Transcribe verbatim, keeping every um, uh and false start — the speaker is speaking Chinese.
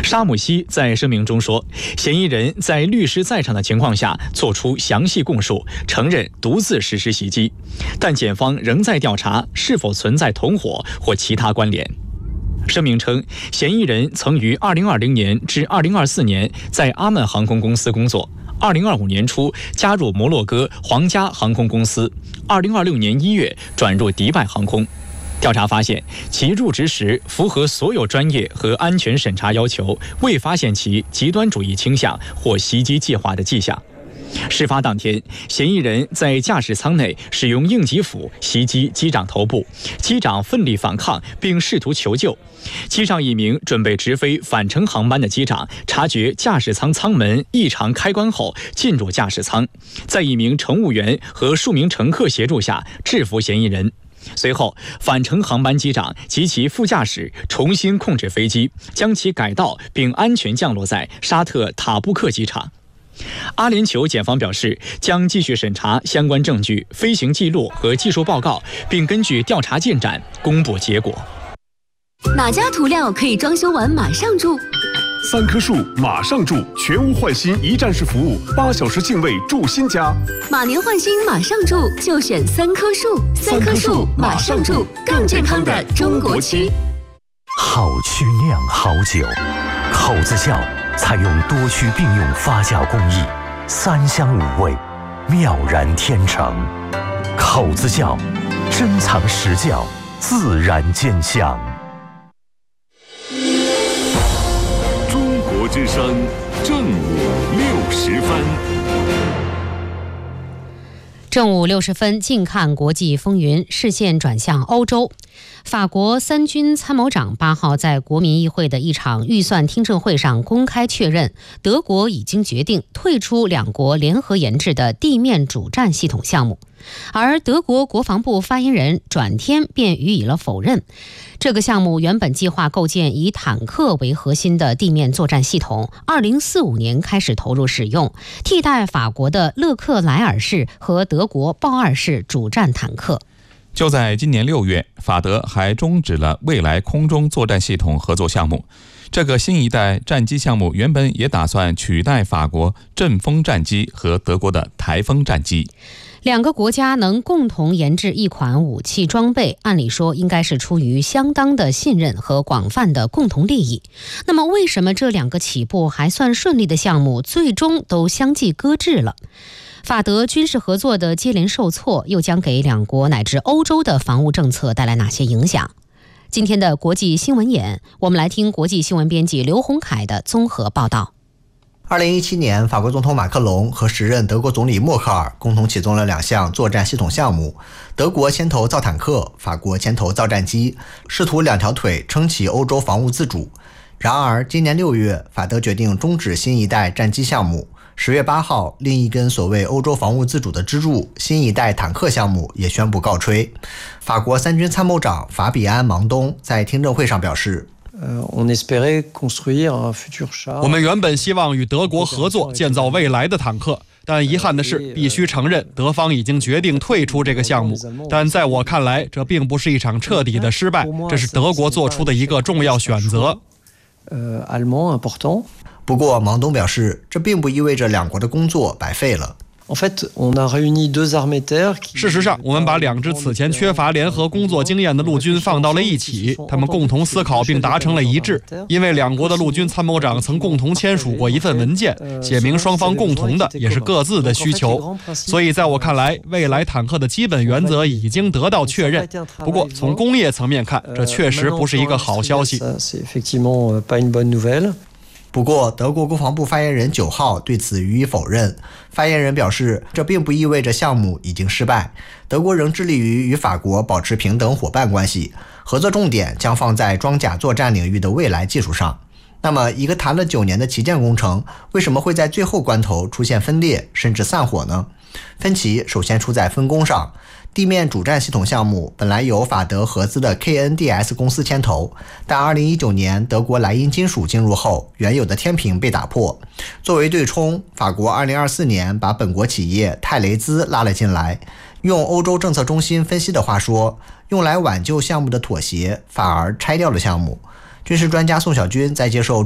沙姆西在声明中说，嫌疑人在律师在场的情况下作出详细供述，承认独自实施袭击，但检方仍在调查是否存在同伙或其他关联。声明称，嫌疑人曾于二零二零年至二零二四年在阿曼航空公司工作，二零二五年初加入摩洛哥皇家航空公司，二零二六年一月转入迪拜航空。调查发现，其入职时符合所有专业和安全审查要求，未发现其极端主义倾向或袭击计划的迹象。事发当天，嫌疑人在驾驶舱内使用应急斧袭击机长头部，机长奋力反抗并试图求救。机上一名准备直飞返程航班的机长察觉驾驶舱舱门异常开关后进入驾驶舱，在一名乘务员和数名乘客协助下制服嫌疑人。随后，返程航班机长及其副驾驶重新控制飞机，将其改道并安全降落在沙特塔布克机场。阿联酋检方表示，将继续审查相关证据、飞行记录和技术报告，并根据调查进展公布结果。 哪家涂料可以装修完马上住？ 三棵树马上住，全屋换新一站式服务，八小时净位住新家。 马年换新马上住，就选三棵树。三棵树马上住，更健康的中国区。 好曲酿好酒，口子窖采用多区并用发酵工艺，三香五味，妙然天成。口子窖，珍藏实窖，自然见香。 中国之声正午六十分。 正午六十分，近看国际风云，视线转向欧洲。法国三军参谋长八号在国民议会的一场预算听证会上公开确认，德国已经决定退出两国联合研制的地面主战系统项目，而德国国防部发言人转天便予以了否认。这个项目原本计划构建以坦克为核心的地面作战系统，二零四五年开始投入使用，替代法国的勒克莱尔式和德国豹二式主战坦克。 就在今年六月，法德还终止了未来空中作战系统合作项目。这个新一代战机项目原本也打算取代法国阵风战机和德国的台风战机。 两个国家能共同研制一款武器装备，按理说应该是出于相当的信任和广泛的共同利益。那么为什么这两个起步还算顺利的项目最终都相继搁置了？法德军事合作的接连受挫，又将给两国乃至欧洲的防务政策带来哪些影响？今天的国际新闻眼，我们来听国际新闻编辑刘洪凯的综合报道。 二零一七年，法国总统马克龙和时任德国总理默克尔共同启动了两项作战系统项目，德国牵头造坦克，法国牵头造战机，试图两条腿撑起欧洲防务自主。然而，今年六月，法德决定终止新一代战机项目。十月八号，另一根所谓欧洲防务自主的支柱新一代坦克项目也宣布告吹。法国三军参谋长法比安·芒东在听证会上表示， 我们原本希望与德国合作建造未来的坦克，但遗憾的是，必须承认德方已经决定退出这个项目。但在我看来，这并不是一场彻底的失败，这是德国做出的一个重要选择。 不过，芒东表示，这并不意味着两国的工作白费了。 事实上，我们把两支此前缺乏联合工作经验的陆军放到了一起，他们共同思考并达成了一致。因为两国的陆军参谋长曾共同签署过一份文件，写明双方共同的也是各自的需求。所以在我看来，未来坦克的基本原则已经得到确认。不过从工业层面看，这确实不是一个好消息。 不过，德国国防部发言人九号对此予以否认。发言人表示，这并不意味着项目已经失败，德国仍致力于与法国保持平等伙伴关系，合作重点将放在装甲作战领域的未来技术上。那么，一个谈了九年的旗舰工程，为什么会在最后关头出现分裂甚至散伙呢？分歧首先出在分工上。地面主战系统项目本来由法德合资的 K N D S 公司牵头，但二零一九年德国莱茵金属进入后，原有的天平被打破。作为对冲，法国二零二四年把本国企业泰雷兹拉了进来。用欧洲政策中心分析的话说，用来挽救项目的妥协反而拆掉了项目。军事专家宋小军在接受